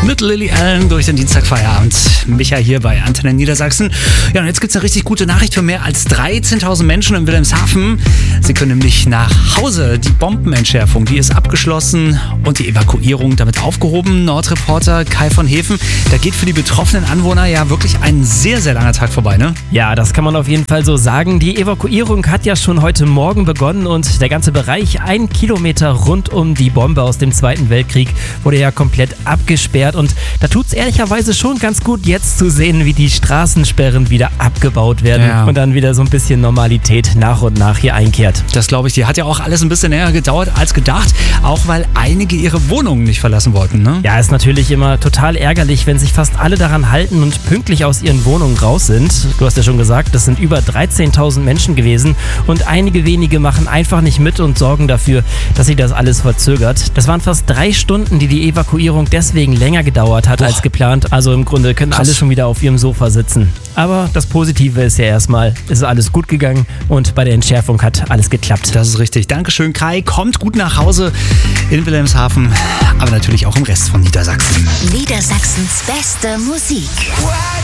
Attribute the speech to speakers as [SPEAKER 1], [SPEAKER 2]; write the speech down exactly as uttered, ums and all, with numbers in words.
[SPEAKER 1] mit Lily Allen durch den Dienstagfeierabend. Micha hier bei Antenne Niedersachsen. Ja, und jetzt gibt es eine richtig gute Nachricht für mehr als dreizehntausend Menschen in Wilhelmshaven. Sie können nämlich nach Hause. Die Bombenentschärfung, die ist abgeschlossen und die Evakuierung damit aufgehoben. Nordreporter Kai von Hefen, da geht für die betroffenen Anwohner ja wirklich ein sehr, sehr langer Tag vorbei, ne?
[SPEAKER 2] Ja, das kann man auf jeden Fall so sagen. Die Evakuierung hat ja schon heute Morgen begonnen und der ganze Bereich, ein Kilometer rund um die Bombe aus dem Zweiten Weltkrieg, wurde ja komplett abgesperrt. Und da tut es ehrlicherweise schon ganz gut, jetzt zu sehen, wie die Straßensperren wieder abgebaut werden
[SPEAKER 1] Ja.
[SPEAKER 2] und dann wieder so ein bisschen Normalität nach und nach hier einkehrt.
[SPEAKER 1] Das glaube ich, die hat ja auch alles ein bisschen länger gedauert als gedacht, auch weil einige ihre Wohnungen nicht verlassen wollten, ne?
[SPEAKER 2] Ja, ist natürlich immer total ärgerlich, wenn sich fast alle daran halten und pünktlich aus ihren Wohnungen raus sind. Du hast ja schon gesagt, das sind über dreizehntausend Menschen gewesen und einige wenige machen einfach nicht mit und sorgen dafür, dass sich das alles verzögert. Das waren fast drei Stunden, die die Evakuierung deswegen länger gedauert hat
[SPEAKER 1] Boah.
[SPEAKER 2] als geplant. Also im Grunde können
[SPEAKER 1] Krass.
[SPEAKER 2] alle schon wieder auf ihrem Sofa sitzen. Aber das Positive ist ja erstmal, es ist alles gut gegangen und bei der Entschärfung hat alles geklappt.
[SPEAKER 1] Das ist richtig. Dankeschön, Kai. Kommt gut nach Hause in Wilhelmshaven, aber natürlich auch im Rest von Niedersachsen.
[SPEAKER 3] Niedersachsens beste Musik.